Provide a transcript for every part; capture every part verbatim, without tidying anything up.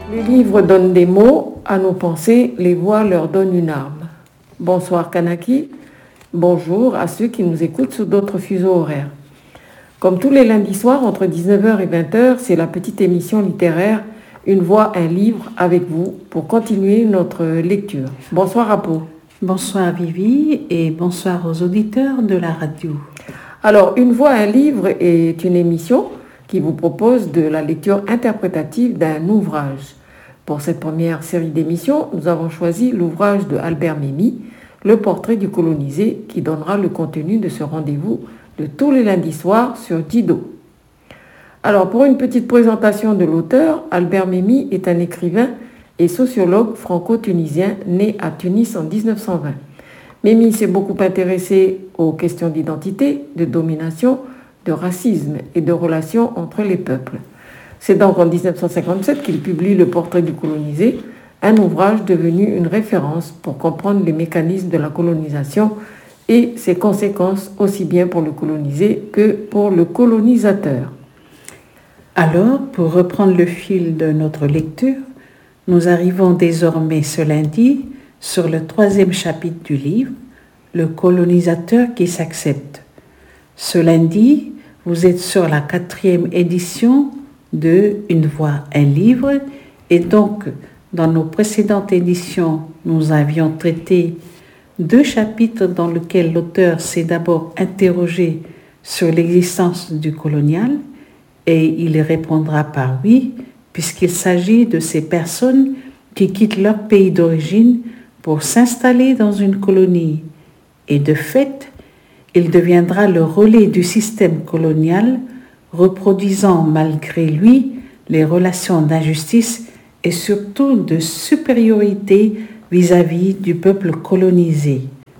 Les livres donnent des mots, à nos pensées, les voix leur donnent une arme. Bonsoir Kanaki, bonjour à ceux qui nous écoutent sur d'autres fuseaux horaires. Comme tous les lundis soirs, entre dix-neuf heures et vingt heures, c'est la petite émission littéraire Une voix, un livre avec vous pour continuer notre lecture. Bonsoir Apo. Bonsoir Vivi et bonsoir aux auditeurs de la radio. Alors, Une voix, un livre est une émission qui vous propose de la lecture interprétative d'un ouvrage. Pour cette première série d'émissions, nous avons choisi l'ouvrage de Albert Memmi, Le portrait du colonisé, qui donnera le contenu de ce rendez-vous de tous les lundis soirs sur Dido. Alors, pour une petite présentation de l'auteur, Albert Memmi est un écrivain et sociologue franco-tunisien né à Tunis en dix-neuf cent vingt. Memmi s'est beaucoup intéressé aux questions d'identité, de domination, de racisme et de relations entre les peuples. C'est donc en dix-neuf cent cinquante-sept qu'il publie Le portrait du colonisé, un ouvrage devenu une référence pour comprendre les mécanismes de la colonisation et ses conséquences aussi bien pour le colonisé que pour le colonisateur. Alors, pour reprendre le fil de notre lecture, nous arrivons désormais ce lundi sur le troisième chapitre du livre, Le colonisateur qui s'accepte. Ce lundi, vous êtes sur la quatrième édition de Une voix, un livre, et donc dans nos précédentes éditions, nous avions traité deux chapitres dans lesquels l'auteur s'est d'abord interrogé sur l'existence du colonial, et il répondra par oui, puisqu'il s'agit de ces personnes qui quittent leur pays d'origine pour s'installer dans une colonie. Et de fait, il deviendra le relais du système colonial, reproduisant malgré lui les relations d'injustice et surtout de supériorité vis-à-vis du peuple colonisé.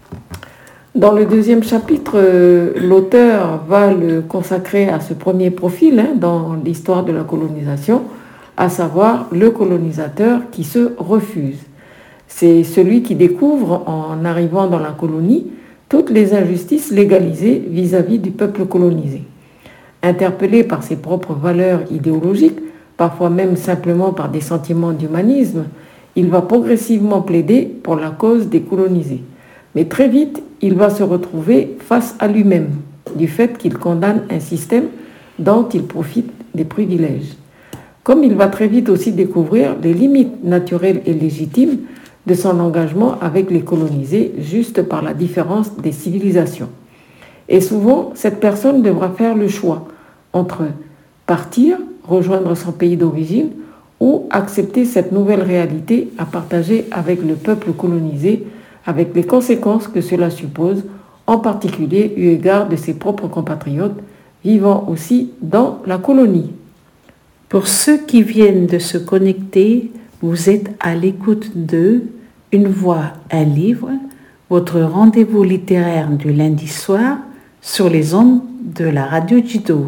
Dans le deuxième chapitre, l'auteur va le consacrer à ce premier profil hein, dans l'histoire de la colonisation, à savoir le colonisateur qui se refuse. C'est celui qui découvre, en arrivant dans la colonie, toutes les injustices légalisées vis-à-vis du peuple colonisé. Interpellé par ses propres valeurs idéologiques, parfois même simplement par des sentiments d'humanisme, il va progressivement plaider pour la cause des colonisés. Mais très vite, il va se retrouver face à lui-même, du fait qu'il condamne un système dont il profite des privilèges. Comme il va très vite aussi découvrir les limites naturelles et légitimes de son engagement avec les colonisés, juste par la différence des civilisations. Et souvent, cette personne devra faire le choix entre partir, rejoindre son pays d'origine, ou accepter cette nouvelle réalité à partager avec le peuple colonisé, avec les conséquences que cela suppose, en particulier eu égard de ses propres compatriotes vivant aussi dans la colonie. Pour ceux qui viennent de se connecter, vous êtes à l'écoute de Une voix, un livre, votre rendez-vous littéraire du lundi soir sur les ondes de la radio Dido.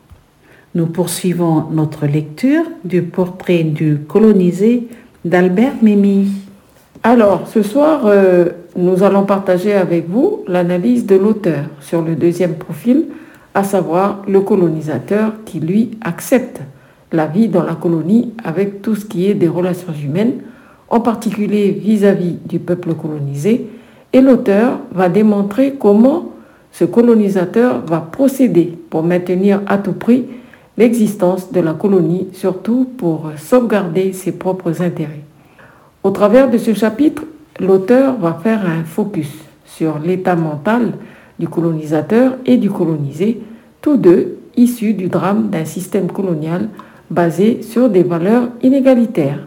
Nous poursuivons notre lecture du portrait du colonisé d'Albert Memmi. Alors, ce soir, euh, nous allons partager avec vous l'analyse de l'auteur sur le deuxième profil, à savoir le colonisateur qui, lui, accepte la vie dans la colonie avec tout ce qui est des relations humaines, en particulier vis-à-vis du peuple colonisé, et l'auteur va démontrer comment ce colonisateur va procéder pour maintenir à tout prix l'existence de la colonie, surtout pour sauvegarder ses propres intérêts. Au travers de ce chapitre, l'auteur va faire un focus sur l'état mental du colonisateur et du colonisé, tous deux issus du drame d'un système colonial basé sur des valeurs inégalitaires.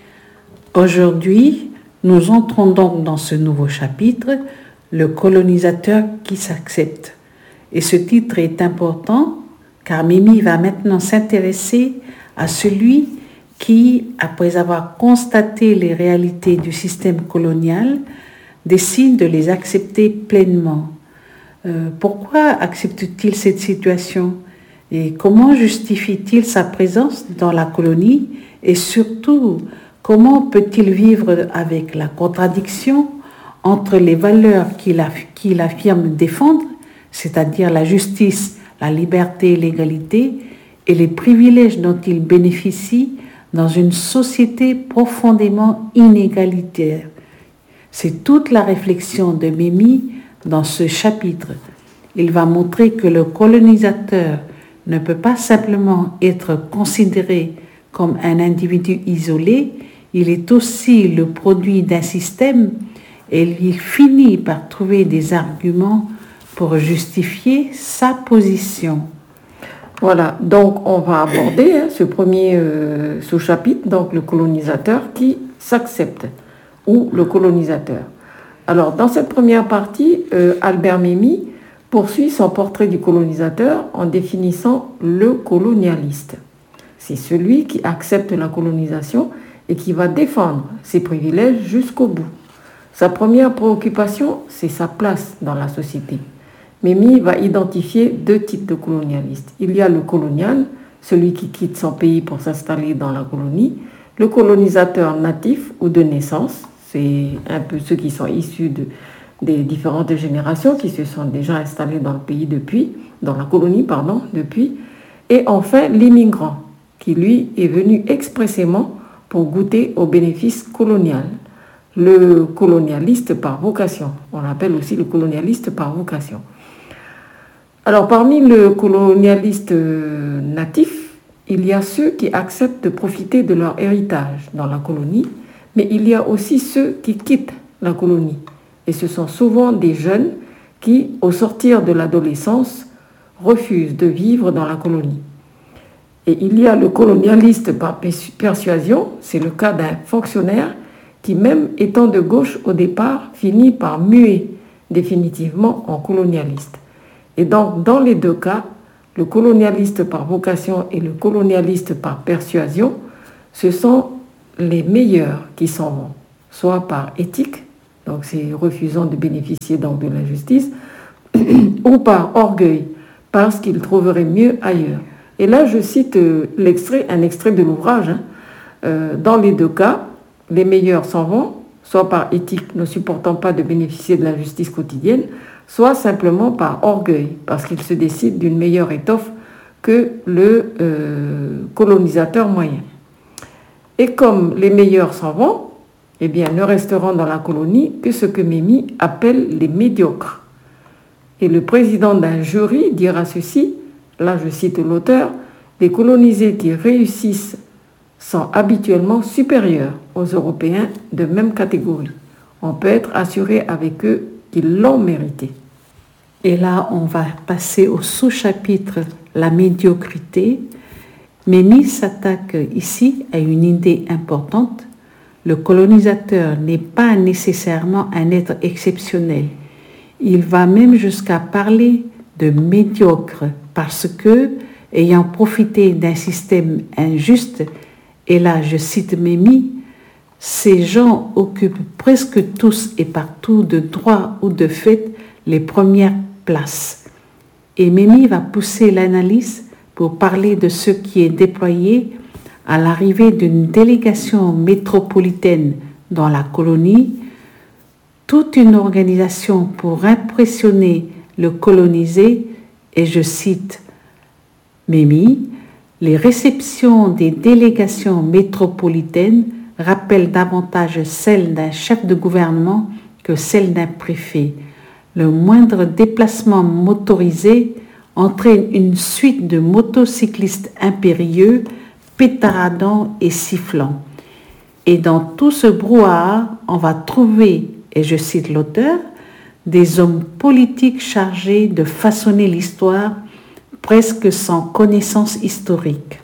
Aujourd'hui, nous entrons donc dans ce nouveau chapitre, Le colonisateur qui s'accepte. Et ce titre est important car Memmi va maintenant s'intéresser à celui qui, après avoir constaté les réalités du système colonial, décide de les accepter pleinement. Euh, pourquoi accepte-t-il cette situation? Et comment justifie-t-il sa présence dans la colonie? Et surtout, comment peut-il vivre avec la contradiction entre les valeurs qu'il, aff- qu'il affirme défendre, c'est-à-dire la justice, la liberté et l'égalité, et les privilèges dont il bénéficie dans une société profondément inégalitaire. C'est toute la réflexion de Mémie dans ce chapitre. Il va montrer que le colonisateur ne peut pas simplement être considéré comme un individu isolé, il est aussi le produit d'un système et il finit par trouver des arguments pour justifier sa position. Voilà, donc on va aborder hein, ce premier euh, sous-chapitre, donc le colonisateur qui s'accepte, ou le colonisateur. Alors, dans cette première partie, euh, Albert Memmi poursuit son portrait du colonisateur en définissant le colonialiste. C'est celui qui accepte la colonisation et qui va défendre ses privilèges jusqu'au bout. Sa première préoccupation, c'est sa place dans la société. Memmi va identifier deux types de colonialistes. Il y a le colonial, celui qui quitte son pays pour s'installer dans la colonie, le colonisateur natif ou de naissance, c'est un peu ceux qui sont issus de, des différentes générations qui se sont déjà installés dans le pays depuis, dans la colonie, pardon, depuis. Et enfin, l'immigrant, qui lui est venu expressément pour goûter aux bénéfices coloniaux. Le colonialiste par vocation, on l'appelle aussi le colonialiste par vocation. Alors, parmi le colonialiste natif, il y a ceux qui acceptent de profiter de leur héritage dans la colonie, mais il y a aussi ceux qui quittent la colonie. Et ce sont souvent des jeunes qui, au sortir de l'adolescence, refusent de vivre dans la colonie. Et il y a le colonialiste par persuasion, c'est le cas d'un fonctionnaire qui, même étant de gauche au départ, finit par muer définitivement en colonialiste. Et donc, dans les deux cas, le colonialiste par vocation et le colonialiste par persuasion, ce sont les meilleurs qui s'en vont, soit par éthique, donc c'est refusant de bénéficier donc de l'injustice, ou par orgueil, parce qu'ils trouveraient mieux ailleurs. Et là, je cite l'extrait, un extrait de l'ouvrage. Hein. Euh, dans les deux cas, les meilleurs s'en vont, soit par éthique, ne supportant pas de bénéficier de l'injustice quotidienne, soit simplement par orgueil, parce qu'ils se décident d'une meilleure étoffe que le euh, colonisateur moyen. Et comme les meilleurs s'en vont, eh bien, ne resteront dans la colonie que ce que Memmi appelle les médiocres. Et le président d'un jury dira ceci, là je cite l'auteur, les colonisés qui réussissent sont habituellement supérieurs aux Européens de même catégorie. On peut être assuré avec eux qu'ils l'ont mérité. Et là, on va passer au sous-chapitre « La médiocrité ». Memmi s'attaque ici à une idée importante. Le colonisateur n'est pas nécessairement un être exceptionnel. Il va même jusqu'à parler de médiocre parce que, ayant profité d'un système injuste, et là je cite Memmi, ces gens occupent presque tous et partout de droit ou de fait les premières places. Et Memmi va pousser l'analyse pour parler de ce qui est déployé à l'arrivée d'une délégation métropolitaine dans la colonie, toute une organisation pour impressionner le colonisé, et je cite Memmi, les réceptions des délégations métropolitaines rappellent davantage celles d'un chef de gouvernement que celles d'un préfet. Le moindre déplacement motorisé entraîne une suite de motocyclistes impérieux, pétaradant et sifflant. Et dans tout ce brouhaha, on va trouver, et je cite l'auteur, des hommes politiques chargés de façonner l'histoire presque sans connaissance historique.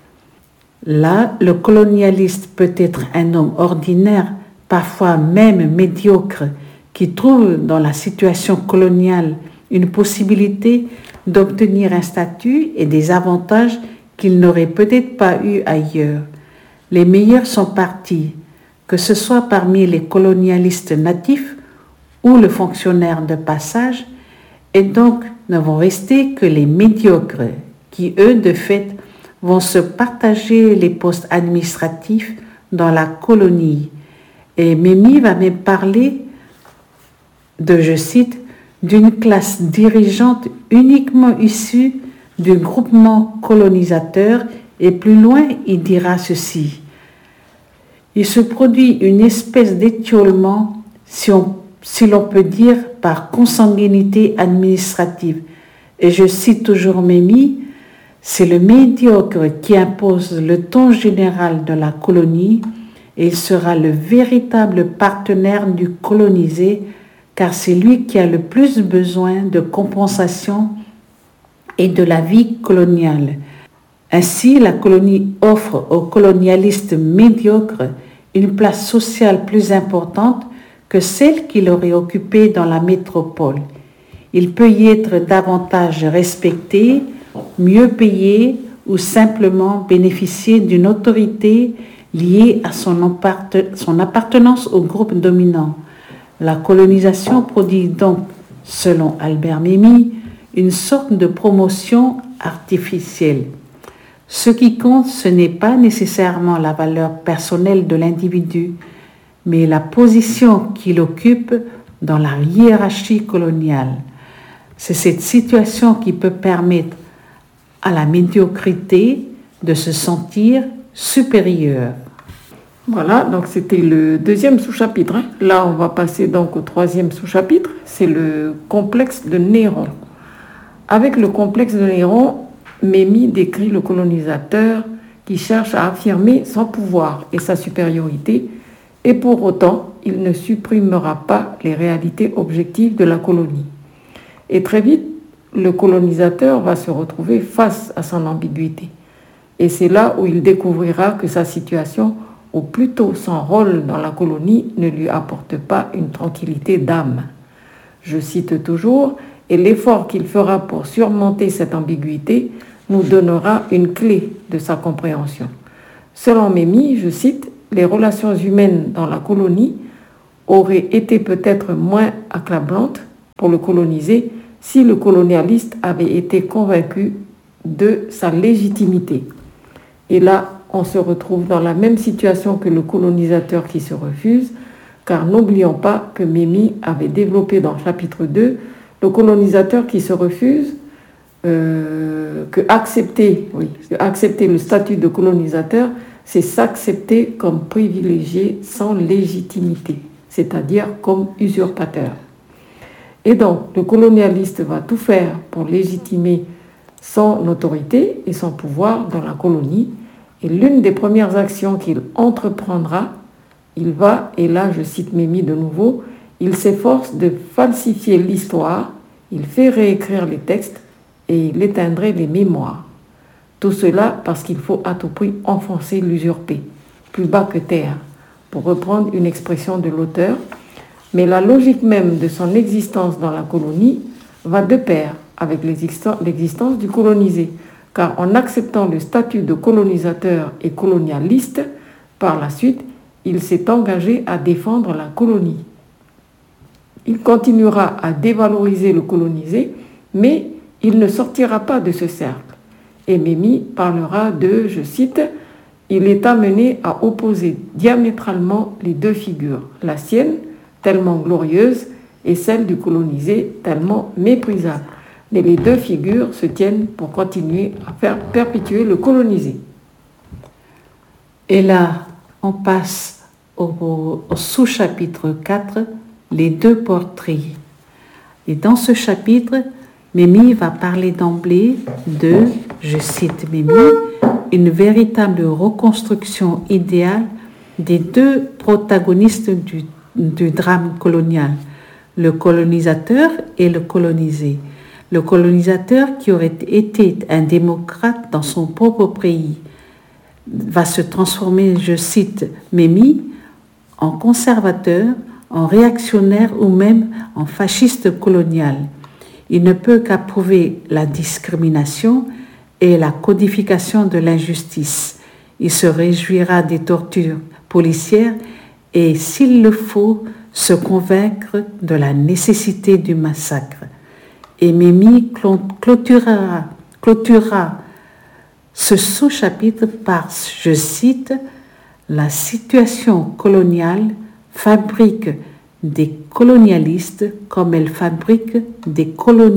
Là, le colonialiste peut être un homme ordinaire, parfois même médiocre, qui trouve dans la situation coloniale une possibilité d'obtenir un statut et des avantages qu'il n'aurait peut-être pas eu ailleurs. Les meilleurs sont partis, que ce soit parmi les colonialistes natifs ou le fonctionnaire de passage, et donc ne vont rester que les médiocres, qui eux, de fait, vont se partager les postes administratifs dans la colonie. Et Memmi va même parler de, je cite, d'une classe dirigeante uniquement issue du groupement colonisateur, et plus loin, il dira ceci. Il se produit une espèce d'étiolement, si, on, si l'on peut dire, par consanguinité administrative. Et je cite toujours Memmi, c'est le médiocre qui impose le ton général de la colonie et il sera le véritable partenaire du colonisé car c'est lui qui a le plus besoin de compensation et de la vie coloniale. Ainsi, la colonie offre aux colonialistes médiocres une place sociale plus importante que celle qu'il aurait occupée dans la métropole. Il peut y être davantage respecté, mieux payé ou simplement bénéficier d'une autorité liée à son, apparte- son appartenance au groupe dominant. La colonisation produit donc, selon Albert Memmi, une sorte de promotion artificielle. Ce qui compte, ce n'est pas nécessairement la valeur personnelle de l'individu, mais la position qu'il occupe dans la hiérarchie coloniale. C'est cette situation qui peut permettre à la médiocrité de se sentir supérieure. Voilà, donc c'était le deuxième sous-chapitre. Hein. Là, on va passer donc au troisième sous-chapitre, c'est le complexe de Néron. Avec le complexe de Néron, Memmi décrit le colonisateur qui cherche à affirmer son pouvoir et sa supériorité, et pour autant, il ne supprimera pas les réalités objectives de la colonie. Et très vite, le colonisateur va se retrouver face à son ambiguïté. Et c'est là où il découvrira que sa situation, ou plutôt son rôle dans la colonie, ne lui apporte pas une tranquillité d'âme. Je cite toujours, et l'effort qu'il fera pour surmonter cette ambiguïté nous donnera une clé de sa compréhension. Selon Memmi, je cite, les relations humaines dans la colonie auraient été peut-être moins accablantes pour le colonisé si le colonialiste avait été convaincu de sa légitimité. Et là, on se retrouve dans la même situation que le colonisateur qui se refuse, car n'oublions pas que Memmi avait développé dans le chapitre deux le colonisateur qui se refuse, euh, que accepter, oui, accepter le statut de colonisateur, c'est s'accepter comme privilégié sans légitimité, c'est-à-dire comme usurpateur. Et donc, le colonialiste va tout faire pour légitimer son autorité et son pouvoir dans la colonie. Et l'une des premières actions qu'il entreprendra, il va, et là je cite Memmi de nouveau, il s'efforce de falsifier l'histoire, il fait réécrire les textes et il éteindrait les mémoires. Tout cela parce qu'il faut à tout prix enfoncer l'usurpé, plus bas que terre, pour reprendre une expression de l'auteur. Mais la logique même de son existence dans la colonie va de pair avec l'existence du colonisé, car en acceptant le statut de colonisateur et colonialiste, par la suite, il s'est engagé à défendre la colonie. Il continuera à dévaloriser le colonisé, mais il ne sortira pas de ce cercle. Et Memmi parlera de, je cite, « Il est amené à opposer diamétralement les deux figures, la sienne, tellement glorieuse, et celle du colonisé, tellement méprisable. Mais les deux figures se tiennent pour continuer à faire perpétuer le colonisé. » Et là, on passe au, au sous-chapitre quatre, les deux portraits. Et dans ce chapitre, Memmi va parler d'emblée de, je cite Memmi, une véritable reconstruction idéale des deux protagonistes du, du drame colonial, le colonisateur et le colonisé. Le colonisateur, qui aurait été un démocrate dans son propre pays, va se transformer, je cite Memmi, en conservateur, en réactionnaire ou même en fasciste colonial. Il ne peut qu'approuver la discrimination et la codification de l'injustice. Il se réjouira des tortures policières et, s'il le faut, se convaincre de la nécessité du massacre. Et Memmi clôturera, clôturera ce sous-chapitre par, je cite, « La situation coloniale fabrique des colonialistes comme elle fabrique des colonisés. »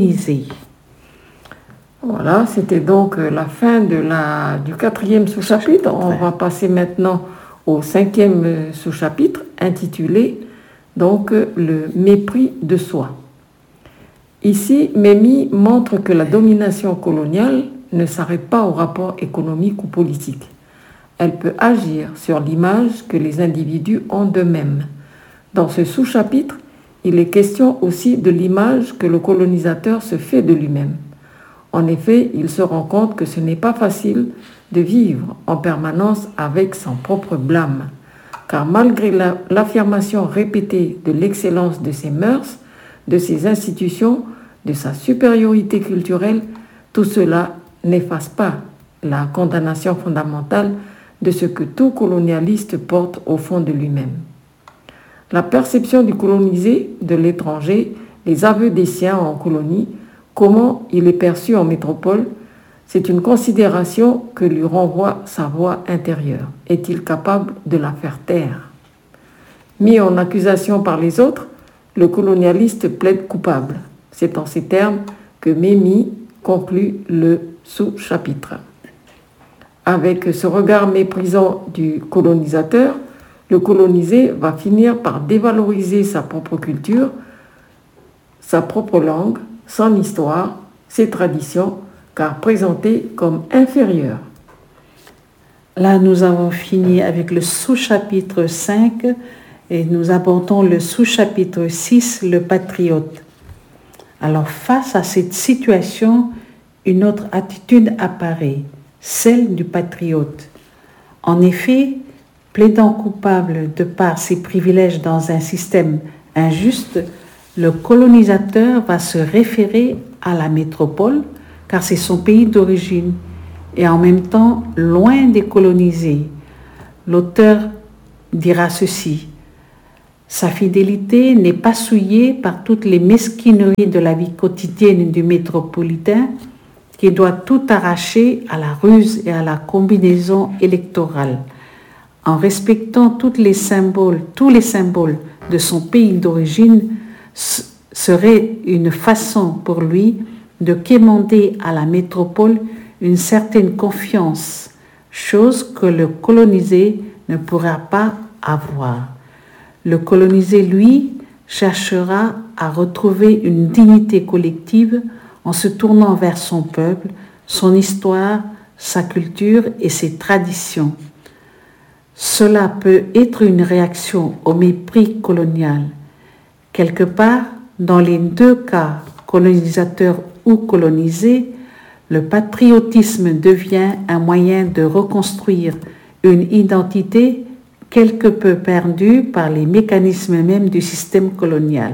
Voilà, c'était donc la fin de la, du quatrième sous-chapitre. On va passer maintenant au cinquième sous-chapitre intitulé donc le mépris de soi. Ici, Mémie montre que la domination coloniale ne s'arrête pas au rapport économique ou politique. Elle peut agir sur l'image que les individus ont d'eux-mêmes. Dans ce sous-chapitre, il est question aussi de l'image que le colonisateur se fait de lui-même. En effet, il se rend compte que ce n'est pas facile de vivre en permanence avec son propre blâme, car malgré la, l'affirmation répétée de l'excellence de ses mœurs, de ses institutions, de sa supériorité culturelle, tout cela n'efface pas la condamnation fondamentale de ce que tout colonialiste porte au fond de lui-même. La perception du colonisé, de l'étranger, les aveux des siens en colonie, comment il est perçu en métropole, c'est une considération que lui renvoie sa voix intérieure. Est-il capable de la faire taire? Mis en accusation par les autres, le colonialiste plaide coupable. C'est en ces termes que Mémie conclut le sous-chapitre. Avec ce regard méprisant du colonisateur, le colonisé va finir par dévaloriser sa propre culture, sa propre langue, son histoire, ses traditions, car présentées comme inférieures. Là, nous avons fini avec le sous-chapitre cinq et nous abordons le sous-chapitre six, le patriote. Alors, face à cette situation, une autre attitude apparaît, celle du patriote. En effet, plaidant coupable de par ses privilèges dans un système injuste, le colonisateur va se référer à la métropole, car c'est son pays d'origine, et en même temps loin des colonisés. L'auteur dira ceci: sa fidélité n'est pas souillée par toutes les mesquineries de la vie quotidienne du métropolitain qui doit tout arracher à la ruse et à la combinaison électorale. En respectant tous les symboles, tous les symboles de son pays d'origine, serait une façon pour lui de quémander à la métropole une certaine confiance, chose que le colonisé ne pourra pas avoir. Le colonisé, lui, cherchera à retrouver une dignité collective en se tournant vers son peuple, son histoire, sa culture et ses traditions. Cela peut être une réaction au mépris colonial. Quelque part, dans les deux cas, colonisateur ou colonisé, le patriotisme devient un moyen de reconstruire une identité quelque peu perdue par les mécanismes mêmes du système colonial.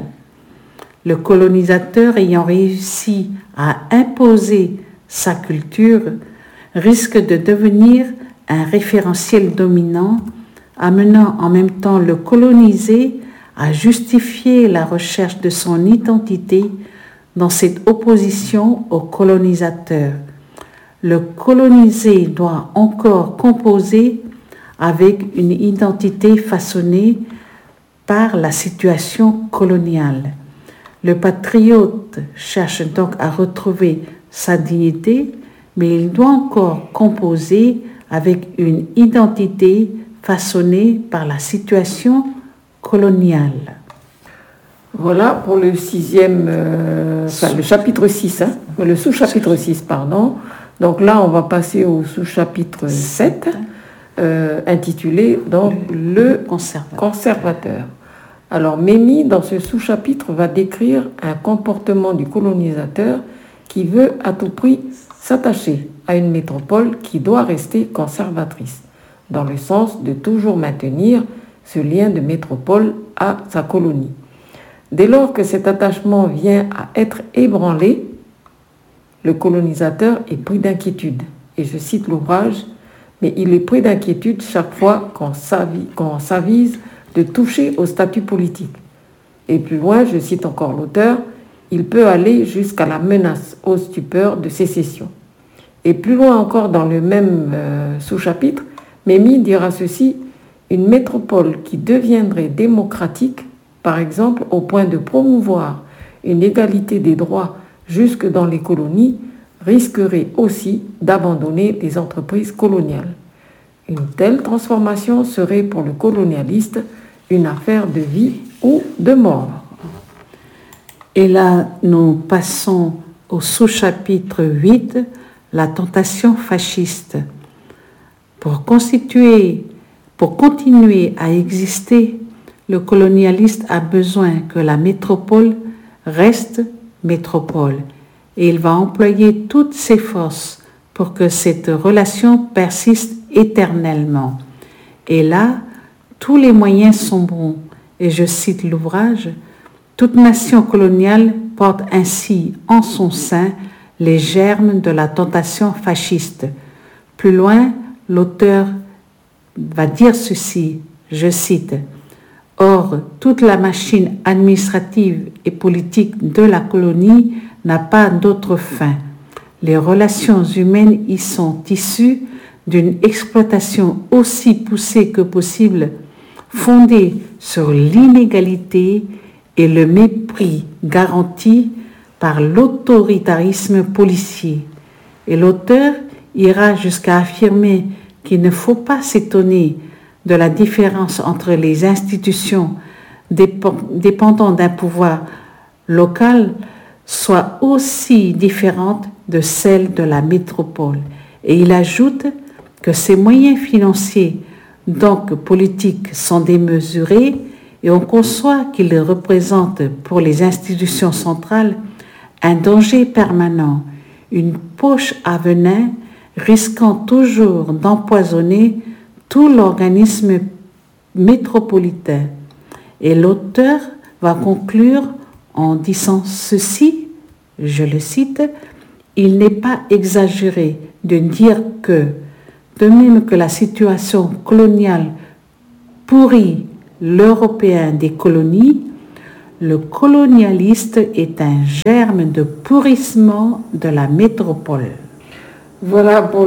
Le colonisateur ayant réussi à imposer sa culture risque de devenir un référentiel dominant, amenant en même temps le colonisé à justifier la recherche de son identité dans cette opposition au colonisateur. Le colonisé doit encore composer avec une identité façonnée par la situation coloniale. Le patriote cherche donc à retrouver sa dignité, mais il doit encore composer avec une identité façonnée par la situation coloniale. Voilà pour le sixième, euh, enfin le chapitre six, hein, le sous-chapitre six, pardon. Donc là, on va passer au sous-chapitre sept, euh, intitulé donc le conservateur. conservateur. Alors Mémie, dans ce sous-chapitre, va décrire un comportement du colonisateur qui veut à tout prix s'attacher à une métropole qui doit rester conservatrice, dans le sens de toujours maintenir ce lien de métropole à sa colonie. Dès lors que cet attachement vient à être ébranlé, le colonisateur est pris d'inquiétude. Et je cite l'ouvrage, mais il est pris d'inquiétude chaque fois qu'on s'avise, qu'on s'avise de toucher au statut politique. Et plus loin, je cite encore l'auteur, il peut aller jusqu'à la menace aux stupeurs de sécession. Et plus loin encore dans le même euh, sous-chapitre, Mémie dira ceci: une métropole qui deviendrait démocratique, par exemple au point de promouvoir une égalité des droits jusque dans les colonies, risquerait aussi d'abandonner les entreprises coloniales. Une telle transformation serait pour le colonialiste une affaire de vie ou de mort. Et là, nous passons au sous-chapitre huit, la tentation fasciste. Pour constituer, pour continuer à exister, le colonialiste a besoin que la métropole reste métropole et il va employer toutes ses forces pour que cette relation persiste éternellement. Et là, tous les moyens sont bons. Et je cite l'ouvrage, « Toute nation coloniale porte ainsi en son sein les germes de la tentation fasciste. » Plus loin, l'auteur va dire ceci, je cite, « Or, toute la machine administrative et politique de la colonie n'a pas d'autre fin. Les relations humaines y sont issues d'une exploitation aussi poussée que possible, fondée sur l'inégalité et le mépris garanti par l'autoritarisme policier. » Et l'auteur ira jusqu'à affirmer qu'il ne faut pas s'étonner de la différence entre les institutions dépendant d'un pouvoir local soient aussi différentes de celles de la métropole. Et il ajoute que ces moyens financiers, donc politiques, sont démesurés et on conçoit qu'ils représentent pour les institutions centrales un danger permanent, une poche à venin risquant toujours d'empoisonner tout l'organisme métropolitain. Et l'auteur va conclure en disant ceci, je le cite, « Il n'est pas exagéré de dire que, de même que la situation coloniale pourrit l'Européen des colonies, le colonialiste est un germe de pourrissement de la métropole. » Voilà pour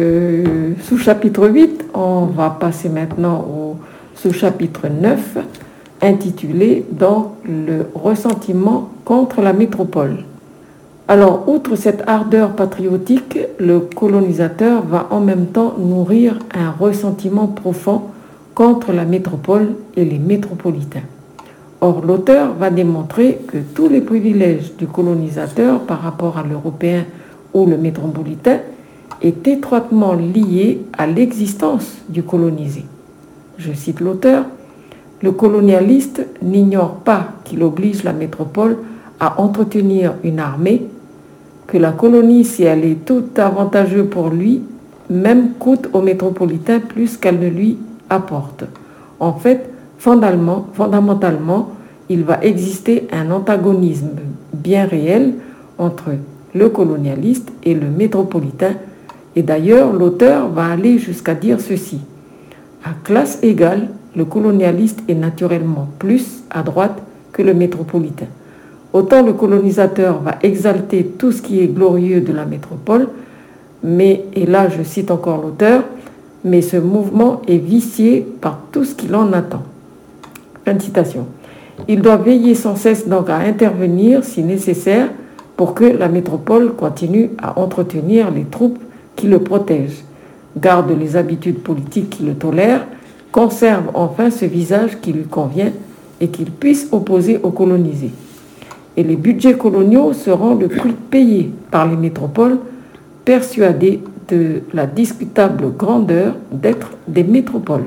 le sous-chapitre huit. On va passer maintenant au sous-chapitre neuf, intitulé donc le ressentiment contre la métropole. Alors, outre cette ardeur patriotique, le colonisateur va en même temps nourrir un ressentiment profond contre la métropole et les métropolitains. Or, l'auteur va démontrer que tous les privilèges du colonisateur par rapport à l'Européen ou le métropolitain est étroitement lié à l'existence du colonisé. Je cite l'auteur, « Le colonialiste n'ignore pas qu'il oblige la métropole à entretenir une armée, que la colonie, si elle est tout avantageuse pour lui, même coûte au métropolitain plus qu'elle ne lui apporte. En fait, fondamentalement, fondamentalement, il va exister un antagonisme bien réel entre le colonialiste et le métropolitain. Et d'ailleurs, l'auteur va aller jusqu'à dire ceci. À classe égale, le colonialiste est naturellement plus à droite que le métropolitain. Autant le colonisateur va exalter tout ce qui est glorieux de la métropole, mais, et là je cite encore l'auteur, mais ce mouvement est vicié par tout ce qu'il en attend. Fin de citation. Il doit veiller sans cesse donc à intervenir si nécessaire pour que la métropole continue à entretenir les troupes qui le protègent, garde les habitudes politiques qui le tolèrent, conserve enfin ce visage qui lui convient et qu'il puisse opposer aux colonisés. Et les budgets coloniaux seront le prix payé par les métropoles, persuadées de la discutable grandeur d'être des métropoles.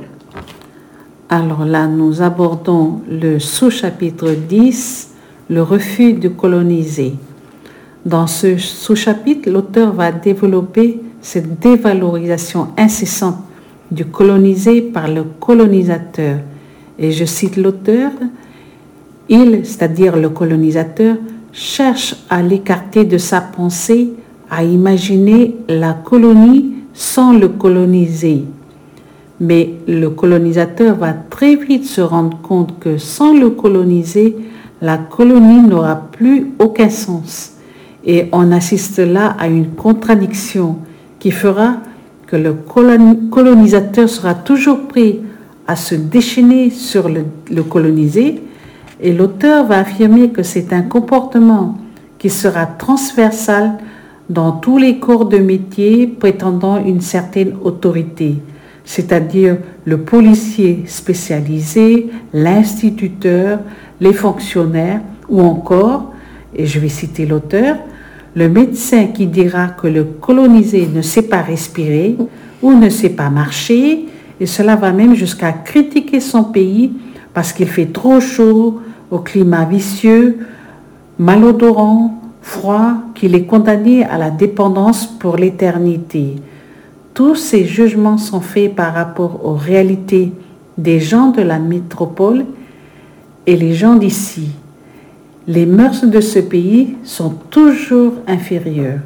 Alors là, nous abordons le sous-chapitre dix, le refus de coloniser. Dans ce sous-chapitre, l'auteur va développer cette dévalorisation incessante du colonisé par le colonisateur. Et je cite l'auteur, « Il, c'est-à-dire le colonisateur, cherche à l'écarter de sa pensée, à imaginer la colonie sans le coloniser. Mais le colonisateur va très vite se rendre compte que sans le coloniser, la colonie n'aura plus aucun sens. Et on assiste là à une contradiction qui fera que le colonisateur sera toujours prêt à se déchaîner sur le, le colonisé, et l'auteur va affirmer que c'est un comportement qui sera transversal dans tous les corps de métier prétendant une certaine autorité. c'est-à-dire le policier spécialisé, l'instituteur, les fonctionnaires ou encore, et je vais citer l'auteur, le médecin qui dira que le colonisé ne sait pas respirer ou ne sait pas marcher, et cela va même jusqu'à critiquer son pays parce qu'il fait trop chaud, au climat vicieux, malodorant, froid, qu'il est condamné à la dépendance pour l'éternité. Tous ces jugements sont faits par rapport aux réalités des gens de la métropole et les gens d'ici. Les mœurs de ce pays sont toujours inférieures.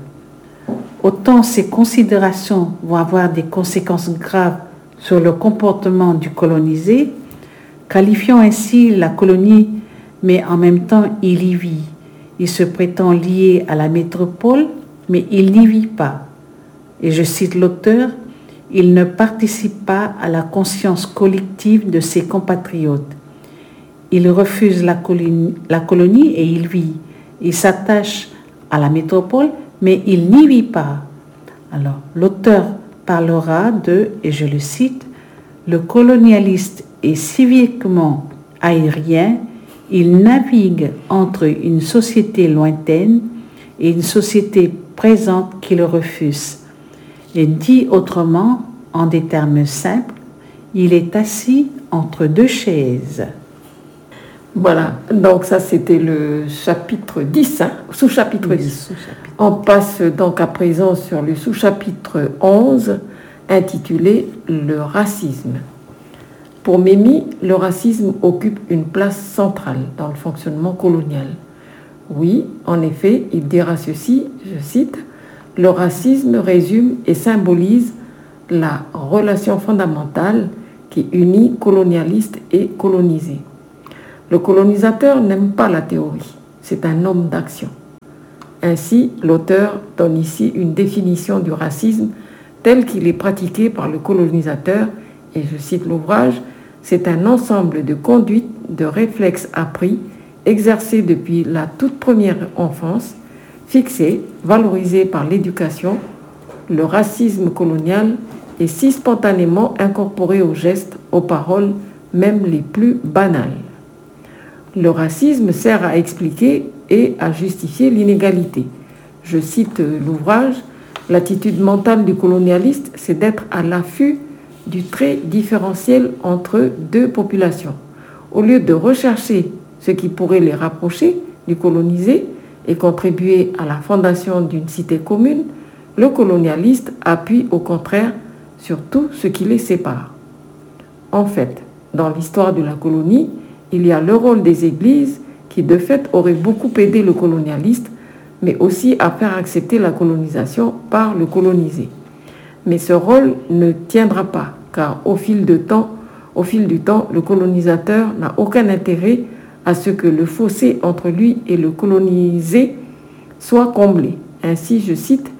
Autant ces considérations vont avoir des conséquences graves sur le comportement du colonisé, qualifiant ainsi la colonie, mais en même temps il y vit. Il se prétend lié à la métropole, mais il n'y vit pas. Et je cite l'auteur, « Il ne participe pas à la conscience collective de ses compatriotes. Il refuse la colonie, la colonie et il vit. Il s'attache à la métropole, mais il n'y vit pas. » Alors, l'auteur parlera de, et je le cite, « Le colonialiste est civiquement aérien, il navigue entre une société lointaine et une société présente qu'il refuse. Et dit autrement, en des termes simples, il est assis entre deux chaises. » Voilà, donc ça c'était le chapitre dix, hein, sous-chapitre Oui, dix. sous-chapitre. On passe donc à présent sur le sous-chapitre onze, intitulé « Le racisme ». Pour Mémy, le racisme occupe une place centrale dans le fonctionnement colonial. Oui, en effet, il dira ceci, je cite, « Le racisme résume et symbolise la relation fondamentale qui unit colonialiste et colonisé. Le colonisateur n'aime pas la théorie, c'est un homme d'action. » Ainsi, l'auteur donne ici une définition du racisme tel qu'il est pratiqué par le colonisateur, et je cite l'ouvrage, « C'est un ensemble de conduites, de réflexes appris, exercés depuis la toute première enfance, fixés, valorisés par l'éducation. Le racisme colonial est si spontanément incorporé aux gestes, aux paroles, même les plus banales. Le racisme sert à expliquer et à justifier l'inégalité. » Je cite l'ouvrage, « L'attitude mentale du colonialiste, c'est d'être à l'affût du trait différentiel entre deux populations. Au lieu de rechercher ce qui pourrait les rapprocher du colonisé et contribuer à la fondation d'une cité commune, le colonialiste appuie au contraire sur tout ce qui les sépare. » En fait, dans l'histoire de la colonie, il y a le rôle des églises qui de fait auraient beaucoup aidé le colonialiste, mais aussi à faire accepter la colonisation par le colonisé. Mais ce rôle ne tiendra pas, car au fil de temps, au fil du temps, le colonisateur n'a aucun intérêt à ce que le fossé entre lui et le colonisé soit comblé. Ainsi, je cite,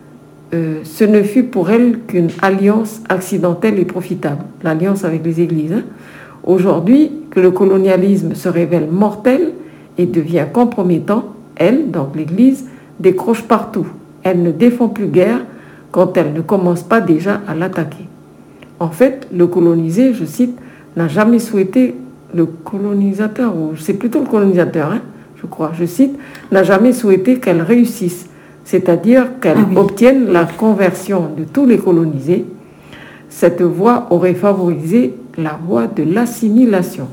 euh, « Ce ne fut pour elle qu'une alliance accidentelle et profitable. » L'alliance avec les églises. Hein. Aujourd'hui, que le colonialisme se révèle mortel et devient compromettant, elle, donc l'Église, décroche partout. Elle ne défend plus guère quand elle ne commence pas déjà à l'attaquer. En fait, le colonisé, je cite, n'a jamais souhaité, le colonisateur, ou c'est plutôt le colonisateur, hein, je crois, je cite, n'a jamais souhaité qu'elle réussisse, c'est-à-dire qu'elle ah oui. obtienne la conversion de tous les colonisés. Cette voie aurait favorisé la voie de l'assimilation.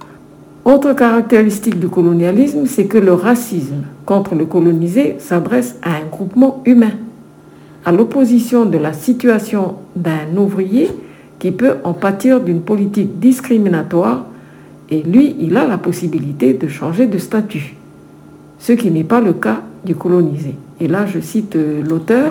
Autre caractéristique du colonialisme, c'est que le racisme contre le colonisé s'adresse à un groupement humain, à l'opposition de la situation d'un ouvrier qui peut en pâtir d'une politique discriminatoire, et lui, il a la possibilité de changer de statut, ce qui n'est pas le cas du colonisé. Et là, je cite l'auteur,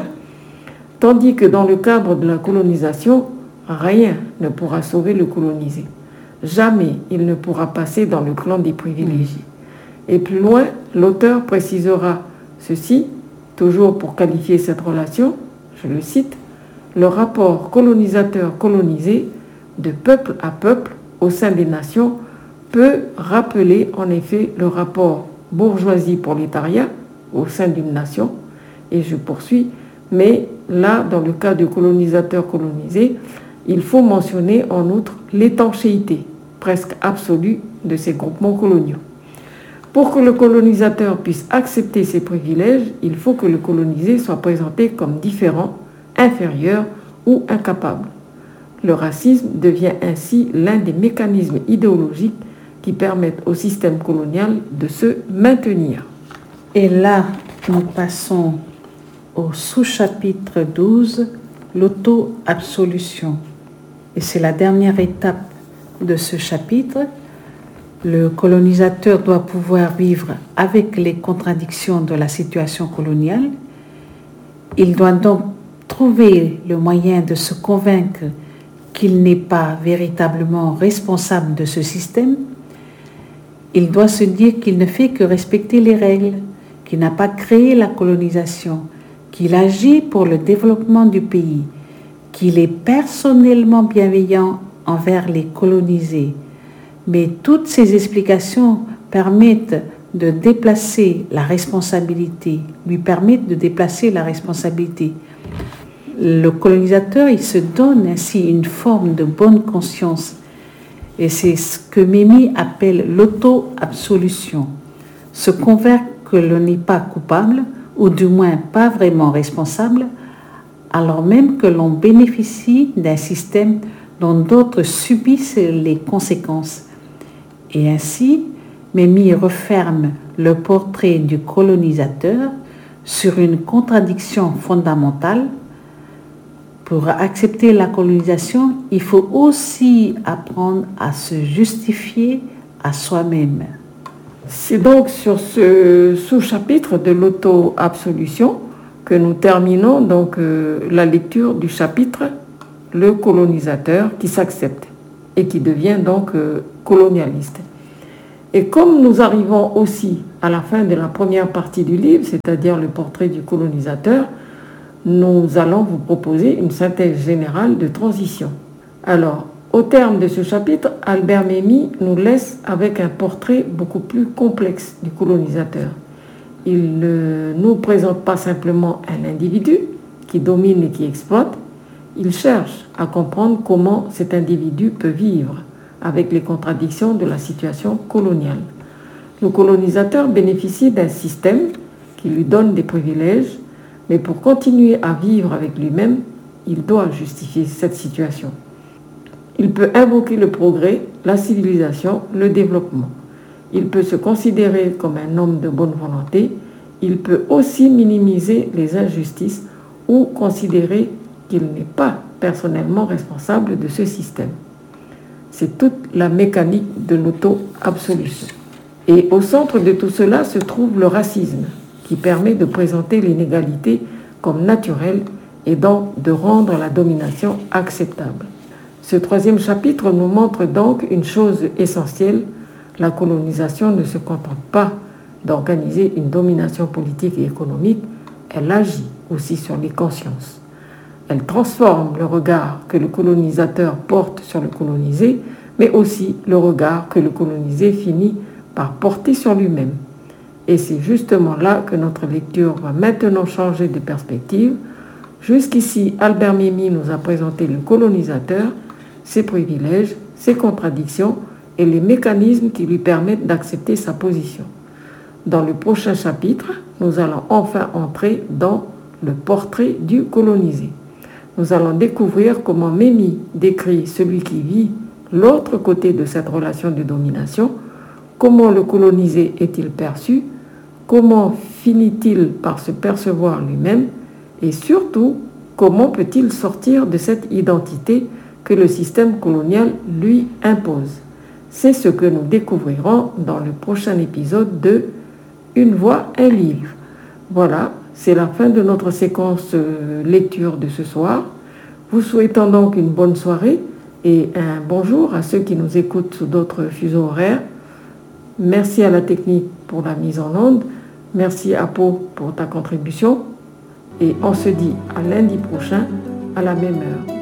« Tandis que dans le cadre de la colonisation, rien ne pourra sauver le colonisé. Jamais il ne pourra passer dans le clan des privilégiés. » Et plus loin, l'auteur précisera ceci, toujours pour qualifier cette relation, je le cite, « Le rapport colonisateur-colonisé de peuple à peuple au sein des nations peut rappeler en effet le rapport bourgeoisie-prolétariat au sein d'une nation. » Et je poursuis, mais là, dans le cas du colonisateur-colonisé, Il faut mentionner en outre l'étanchéité presque absolue de ces groupements coloniaux. Pour que le colonisateur puisse accepter ces privilèges, il faut que le colonisé soit présenté comme différent, inférieur ou incapable. Le racisme devient ainsi l'un des mécanismes idéologiques qui permettent au système colonial de se maintenir. Et là, nous passons au sous-chapitre douze, l'auto-absolution. Et c'est la dernière étape de ce chapitre. Le colonisateur doit pouvoir vivre avec les contradictions de la situation coloniale. Il doit donc trouver le moyen de se convaincre qu'il n'est pas véritablement responsable de ce système. Il doit se dire qu'il ne fait que respecter les règles, qu'il n'a pas créé la colonisation, qu'il agit pour le développement du pays, qu'il est personnellement bienveillant envers les colonisés. Mais toutes ces explications permettent de déplacer la responsabilité, lui permettent de déplacer la responsabilité. Le colonisateur, il se donne ainsi une forme de bonne conscience. Et c'est ce que Mémy appelle l'auto-absolution. Se convaincre que l'on n'est pas coupable, ou du moins pas vraiment responsable, alors même que l'on bénéficie d'un système dont d'autres subissent les conséquences. Et ainsi, Mémy referme le portrait du colonisateur sur une contradiction fondamentale. Pour accepter la colonisation, il faut aussi apprendre à se justifier à soi-même. C'est donc sur ce sous-chapitre de l'auto-absolution que nous terminons donc euh, la lecture du chapitre « Le colonisateur qui s'accepte » et qui devient donc euh, colonialiste. Et comme nous arrivons aussi à la fin de la première partie du livre, c'est-à-dire le portrait du colonisateur, nous allons vous proposer une synthèse générale de transition. Alors, au terme de ce chapitre, Albert Mémy nous laisse avec un portrait beaucoup plus complexe du colonisateur. Il ne nous présente pas simplement un individu qui domine et qui exploite, il cherche à comprendre comment cet individu peut vivre avec les contradictions de la situation coloniale. Le colonisateur bénéficie d'un système qui lui donne des privilèges, mais pour continuer à vivre avec lui-même, il doit justifier cette situation. Il peut invoquer le progrès, la civilisation, le développement. Il peut se considérer comme un homme de bonne volonté. Il peut aussi minimiser les injustices ou considérer qu'il n'est pas personnellement responsable de ce système. C'est toute la mécanique de l'auto-absolution. Et au centre de tout cela se trouve le racisme, qui permet de présenter l'inégalité comme naturelle et donc de rendre la domination acceptable. Ce troisième chapitre nous montre donc une chose essentielle. La colonisation ne se contente pas d'organiser une domination politique et économique, elle agit aussi sur les consciences. Elle transforme le regard que le colonisateur porte sur le colonisé, mais aussi le regard que le colonisé finit par porter sur lui-même. Et c'est justement là que notre lecture va maintenant changer de perspective. Jusqu'ici, Albert Mémy nous a présenté le colonisateur, ses privilèges, ses contradictions et les mécanismes qui lui permettent d'accepter sa position. Dans le prochain chapitre, nous allons enfin entrer dans le portrait du colonisé. Nous allons découvrir comment Mémy décrit celui qui vit l'autre côté de cette relation de domination, comment le colonisé est-il perçu, comment finit-il par se percevoir lui-même et surtout, comment peut-il sortir de cette identité que le système colonial lui impose. C'est ce que nous découvrirons dans le prochain épisode de Une voix, un livre. Voilà, c'est la fin de notre séquence lecture de ce soir. Vous souhaitant donc une bonne soirée et un bonjour à ceux qui nous écoutent sous d'autres fuseaux horaires. Merci à la technique pour la mise en onde. Merci à Pau pour ta contribution. Et on se dit à lundi prochain à la même heure.